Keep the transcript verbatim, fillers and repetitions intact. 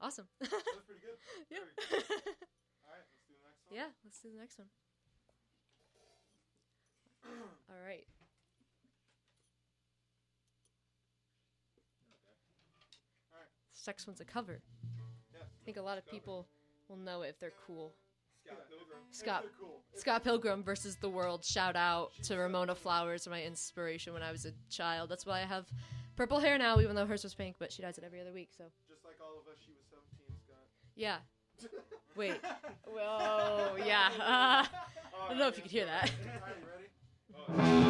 Awesome. That was pretty good. Yeah. Very good. All right, let's do the next one. Yeah, let's do the next one. All right. Okay. All right. This next one's a cover. Yeah. I think a lot of people will know it if they're cool. Scott Pilgrim. Scott- If they're cool. If Scott they're cool. Pilgrim versus the World. Shout out to Ramona Flowers, my inspiration when I was a child. That's why I have purple hair now, even though hers was pink, but she dyes it every other week, so. Just like all of us, she was seventeen, Scott. Yeah. Wait. Whoa, yeah. Uh, I don't know if you could hear that. All right, you ready? Oh,